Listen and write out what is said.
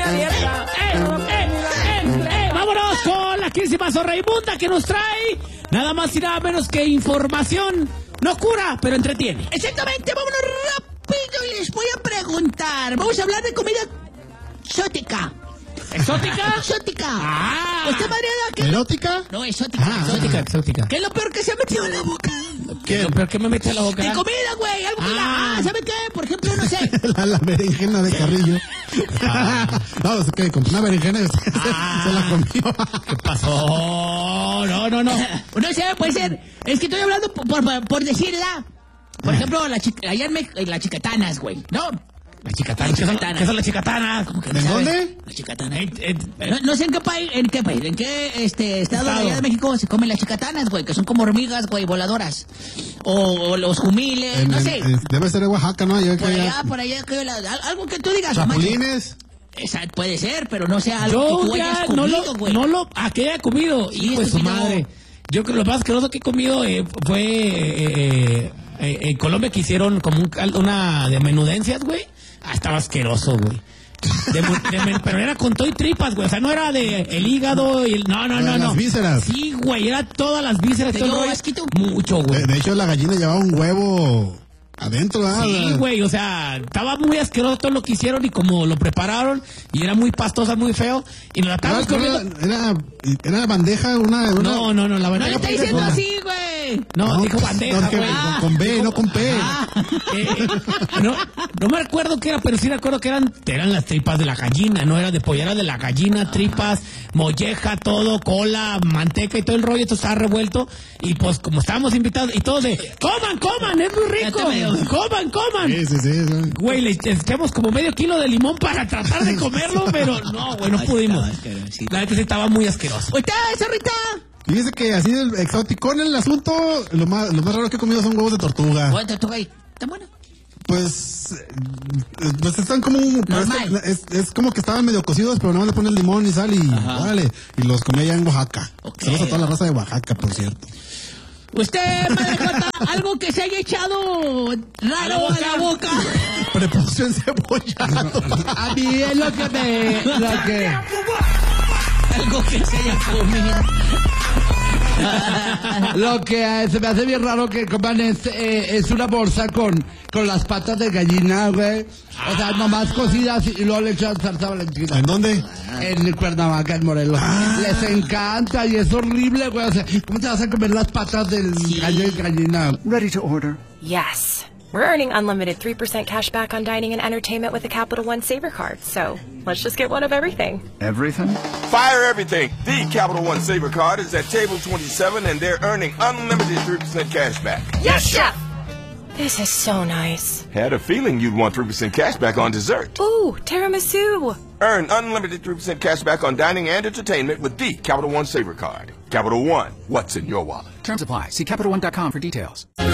abierta. Vámonos con la quísima zorra inmunda que nos trae nada más y nada menos que información. No cura, pero entretiene. Exactamente, vámonos rápido y les voy a preguntar. Vamos a hablar de comida exótica. ¿Exótica? Exótica. Ah. ¿Usted, Mariana, qué? ¿Erótica? No, exótica. Exótica. ¿Qué es lo peor que se ha metido en la boca? ¿Qué? ¿Pero qué me mete a la boca? En comida, güey. Algo que diga, ¿sabe qué? Por ejemplo, no sé. la berenjena de Carrillo. No, es que compré una berenjena y se la comió. ¿Qué pasó? No. No sé, puede ser. Es que estoy hablando por decirla. Por ejemplo, allá en México, las chicatanas, güey. ¿No? Las chicatanas. ¿Qué son las chicatanas? ¿Cómo que ¿De sabes? dónde? Las chicatanas. No sé en qué país, en qué estado de allá de México se comen las chicatanas, güey, que son como hormigas, güey, voladoras. O los jumiles, no sé. Debe ser de Oaxaca, ¿no? Por allá, algo que tú digas. Chapulines. Exacto, puede ser, pero no sea algo que tú hayas comido, güey. ¿Qué haya comido? Sí, Hijo de su madre. Yo creo que lo más asqueroso que he comido fue en Colombia, que hicieron como una de menudencias, güey. Estaba asqueroso, güey. Pero era con todo y tripas, güey. O sea, no era de el hígado y no. Las vísceras. Sí, güey, era todas las vísceras. ¿Te dio asquito? Mucho, güey. De hecho, la gallina llevaba un huevo adentro, ¿verdad? Sí, güey, o sea, estaba muy asqueroso todo lo que hicieron y como lo prepararon y era muy pastosa, muy feo y nos la estábamos comiendo. Era bandeja, una... No, la No bandeja. le está diciendo así, güey. No, dijo bandeja, güey. Con B, no con P. No me acuerdo qué era, pero sí recuerdo que eran las tripas de la gallina, no era de pollo, era de la gallina, tripas, molleja, todo, cola, manteca y todo el rollo, esto estaba revuelto y pues como estábamos invitados y todos de, coman, es muy rico, coman. Sí. Güey, le echamos como medio kilo de limón para tratar de comerlo, pero no, güey, no pudimos. La verdad que estaba muy asqueroso. ¿Usted, zorrita? Fíjese que así exótico en el asunto, lo más raro que he comido son huevos de tortuga. ¿Huevos de tortuga ahí? ¿Está bueno? Pues están como normal. es como que estaban medio cocidos, pero no le ponen limón y sal y órale, y los comí allá en Oaxaca. Okay. Saludos a toda la raza de Oaxaca, por cierto. ¿Usted, madre Jota, algo que se haya echado raro a la boca? Prepucio encebollado. A mí es lo que Algo que se haya comido. Lo que se me hace bien raro que coman es una bolsa con las patas de gallina, güey. O sea, nomás cocidas y luego le echan salsa valentina. ¿En dónde? En Cuernavaca, en Morelos. Les encanta y es horrible, güey. O sea, ¿cómo te vas a comer las patas del gallo y gallina? Ready to order. Yes. We're earning unlimited 3% cash back on dining and entertainment with the Capital One Saver card. So let's just get one of everything. Everything? Fire everything. The Capital One Saver card is at table 27 and they're earning unlimited 3% cash back. Yes, Chef! This is so nice. Had a feeling you'd want 3% cash back on dessert. Ooh, tiramisu. Earn unlimited 3% cash back on dining and entertainment with the Capital One Saver card. Capital One, what's in your wallet? Terms apply. See CapitalOne.com for details.